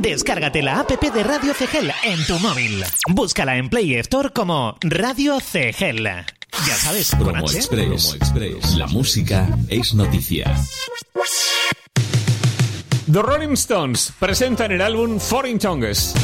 Descárgate la app de Radio CGEL en tu móvil. Búscala en Play Store como Radio CGEL. Ya sabes, con Promo H. Express. La música es noticia. The Rolling Stones presentan el álbum Foreign Tongues.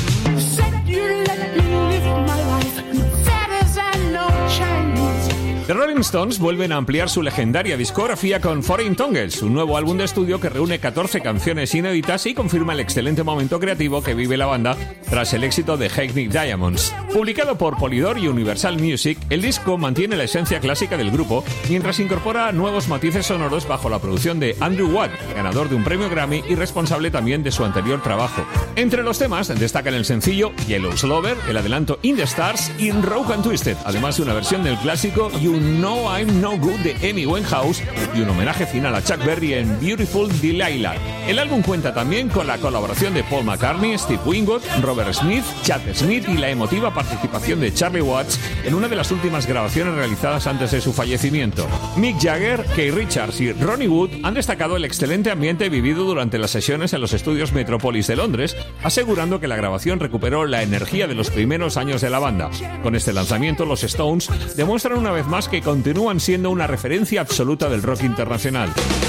The Rolling Stones vuelven a ampliar su legendaria discografía con Foreign Tongues, un nuevo álbum de estudio que reúne 14 canciones inéditas y confirma el excelente momento creativo que vive la banda tras el éxito de Hackney Diamonds. Publicado por Polydor y Universal Music, el disco mantiene la esencia clásica del grupo, mientras incorpora nuevos matices sonoros bajo la producción de Andrew Watt, ganador de un premio Grammy y responsable también de su anterior trabajo. Entre los temas destacan el sencillo Yellow Slover, el adelanto In the Stars y Rogue and Twisted, además de una versión del clásico You No I'm No Good de Amy Winehouse y un homenaje final a Chuck Berry en Beautiful Delilah. El álbum cuenta también con la colaboración de Paul McCartney, Steve Winwood, Robert Smith, Chad Smith y la emotiva participación de Charlie Watts en una de las últimas grabaciones realizadas antes de su fallecimiento. Mick Jagger, Keith Richards y Ronnie Wood han destacado el excelente ambiente vivido durante las sesiones en los estudios Metropolis de Londres, asegurando que la grabación recuperó la energía de los primeros años de la banda. Con este lanzamiento, los Stones demuestran una vez más que continúan siendo una referencia absoluta del rock internacional.